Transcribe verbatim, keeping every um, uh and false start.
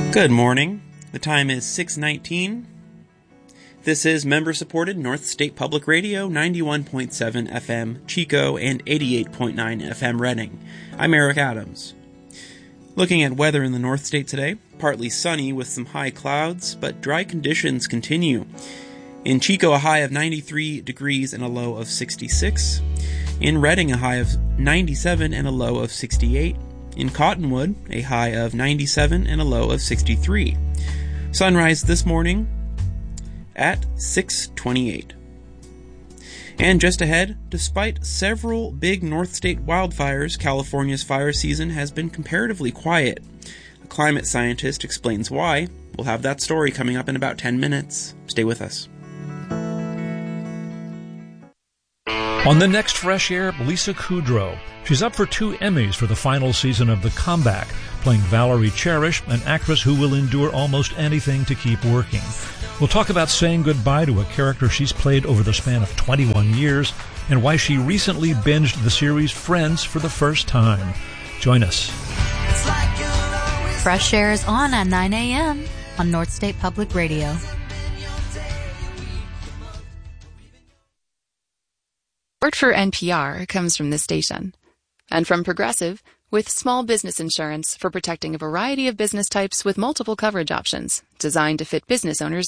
Good morning. The time is six nineteen. This is member-supported North State Public Radio, ninety-one point seven F M Chico and eighty-eight point nine F M Reading. I'm Eric Adams. Looking at weather in the North State today, partly sunny with some high clouds, but dry conditions continue. In Chico, a high of ninety-three degrees and a low of sixty-six. In Reading, a high of ninety-seven and a low of sixty-eight. In Cottonwood, a high of ninety-seven and a low of sixty-three. Sunrise this morning at six twenty-eight. And just ahead, despite several big North State wildfires, California's fire season has been comparatively quiet. A climate scientist explains why. We'll have that story coming up in about ten minutes. Stay with us. On the next Fresh Air, Lisa Kudrow. She's up for two Emmys for the final season of The Comeback, playing Valerie Cherish, an actress who will endure almost anything to keep working. We'll talk about saying goodbye to a character she's played over the span of twenty-one years and why she recently binged the series Friends for the first time. Join us. Fresh Air is on at nine a.m. on North State Public Radio. Support for N P R comes from this station and from Progressive with small business insurance for protecting a variety of business types with multiple coverage options designed to fit business owners'